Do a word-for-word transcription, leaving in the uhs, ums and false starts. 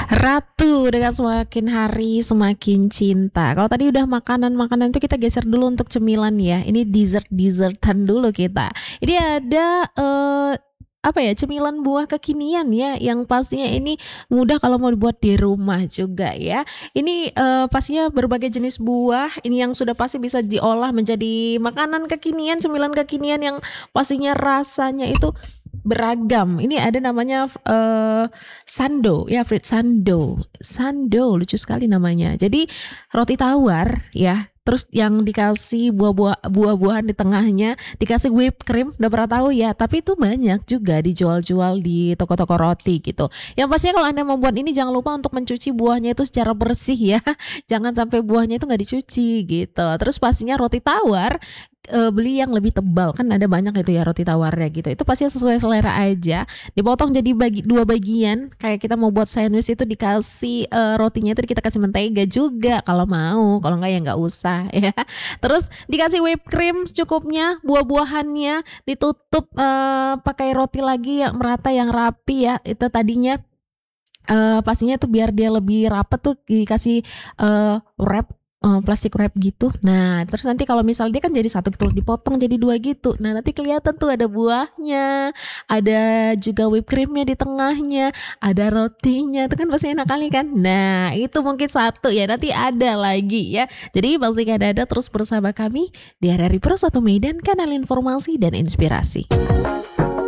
Ratu dengan semakin hari semakin cinta. Kalau tadi udah makanan-makanan tuh kita geser dulu untuk cemilan ya. Ini dessert-dessertan dulu kita. Ini ada, eee, apa ya, cemilan buah kekinian ya, yang pastinya ini mudah kalau mau dibuat di rumah juga ya. Ini, eee, pastinya berbagai jenis buah, ini yang sudah pasti bisa diolah menjadi makanan kekinian, cemilan kekinian yang pastinya rasanya itu beragam. Ini ada namanya, f eee, sando ya, fruit sando. Sando, lucu sekali namanya. Jadi roti tawar ya, terus yang dikasih buah-buah buah-buahan di tengahnya, dikasih whipped cream, udah pernah tahu ya? Tapi itu banyak juga dijual-jual di toko-toko roti gitu. Yang pastinya kalau Anda membuat ini jangan lupa untuk mencuci buahnya itu secara bersih ya, jangan sampai buahnya itu nggak dicuci gitu. Terus pastinya roti tawar, eee, beli yang lebih tebal, kan ada banyak itu ya roti tawarnya gitu, itu pasti sesuai selera aja, dipotong jadi bagi dua bagian, kayak kita mau buat sandwich itu dikasih, eee, rotinya itu kita kasih mentega juga kalau mau, kalau enggak ya nggak usah ya. Terus dikasih whipped cream secukupnya, buah-buahannya ditutup, eee, pakai roti lagi yang merata, yang rapi ya, itu tadinya, eee, pastinya tuh biar dia lebih rapet tuh dikasih, eee, wrap, eee, plastik wrap gitu. Nah, terus nanti kalau misal dia kan jadi satu gitu, dipotong jadi dua gitu. Nah, nanti kelihatan tuh ada buahnya, ada juga whipped cream-nya di tengahnya, ada rotinya, itu kan pasti enak kali kan? Nah, itu mungkin satu ya, nanti ada lagi ya. Jadi pastikan Anda terus bersama kami di R R I Pro satu Medan, kanal informasi dan inspirasi.